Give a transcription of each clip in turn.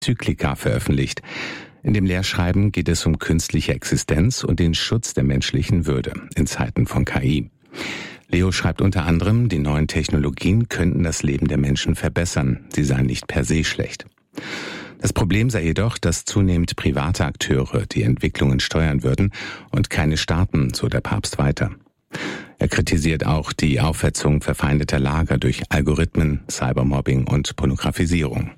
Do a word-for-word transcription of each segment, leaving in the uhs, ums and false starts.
Enzyklika veröffentlicht. In dem Lehrschreiben geht es um künstliche Existenz und den Schutz der menschlichen Würde in Zeiten von K I. Leo schreibt unter anderem, die neuen Technologien könnten das Leben der Menschen verbessern, sie seien nicht per se schlecht. Das Problem sei jedoch, dass zunehmend private Akteure die Entwicklungen steuern würden und keine Staaten, so der Papst weiter. Er kritisiert auch die Aufhetzung verfeindeter Lager durch Algorithmen, Cybermobbing und Pornografisierung.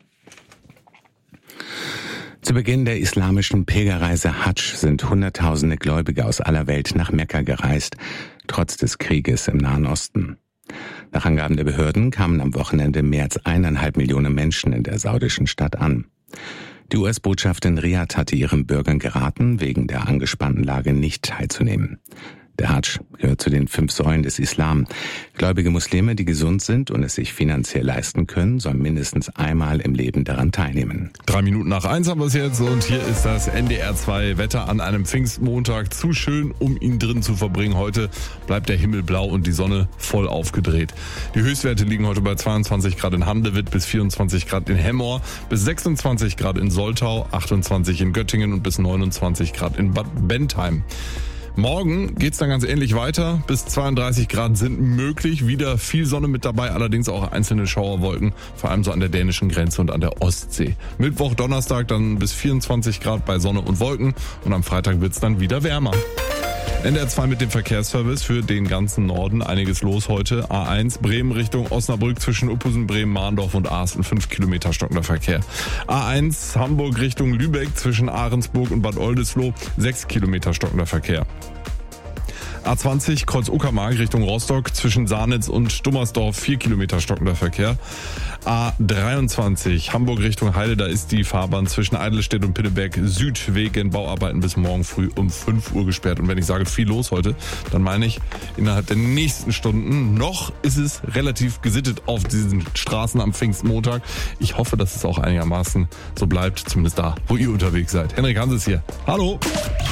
Zu Beginn der islamischen Pilgerreise Hadsch sind Hunderttausende Gläubige aus aller Welt nach Mekka gereist, trotz des Krieges im Nahen Osten. Nach Angaben der Behörden kamen am Wochenende mehr als eineinhalb Millionen Menschen in der saudischen Stadt an. Die U S-Botschaft in Riad hatte ihren Bürgern geraten, wegen der angespannten Lage nicht teilzunehmen. Der Hadsch gehört zu den fünf Säulen des Islam. Gläubige Muslime, die gesund sind und es sich finanziell leisten können, sollen mindestens einmal im Leben daran teilnehmen. Drei Minuten nach eins haben wir es jetzt und hier ist das N D R zwei Wetter an einem Pfingstmontag. Zu schön, um ihn drin zu verbringen. Heute bleibt der Himmel blau und die Sonne voll aufgedreht. Die Höchstwerte liegen heute bei zweiundzwanzig Grad in Handewitt, bis vierundzwanzig Grad in Hemmoor, bis sechsundzwanzig Grad in Soltau, achtundzwanzig in Göttingen und bis neunundzwanzig Grad in Bad Bentheim. Morgen geht's dann ganz ähnlich weiter. Bis zweiunddreißig Grad sind möglich. Wieder viel Sonne mit dabei, allerdings auch einzelne Schauerwolken, vor allem so an der dänischen Grenze und an der Ostsee. Mittwoch, Donnerstag dann bis vierundzwanzig Grad bei Sonne und Wolken und am Freitag wird's dann wieder wärmer. N D R zwei mit dem Verkehrsservice für den ganzen Norden. Einiges los heute. A eins Bremen Richtung Osnabrück zwischen Uppusen, Bremen, Mahndorf und Asten. fünf Kilometer stockender Verkehr. A eins Hamburg Richtung Lübeck zwischen Ahrensburg und Bad Oldesloe. sechs Kilometer stockender Verkehr. A zwanzig Kreuz Uckermark Richtung Rostock zwischen Saarnitz und Dummersdorf. vier Kilometer stockender Verkehr. A dreiundzwanzig Hamburg Richtung Heide, da ist die Fahrbahn zwischen Eidelstedt und Pinneberg Süd wegen Bauarbeiten bis morgen früh um fünf Uhr gesperrt. Und wenn ich sage viel los heute, dann meine ich innerhalb der nächsten Stunden. Noch ist es relativ gesittet auf diesen Straßen am Pfingstmontag. Ich hoffe, dass es auch einigermaßen so bleibt, zumindest da, wo ihr unterwegs seid. Henrik Hans ist hier. Hallo!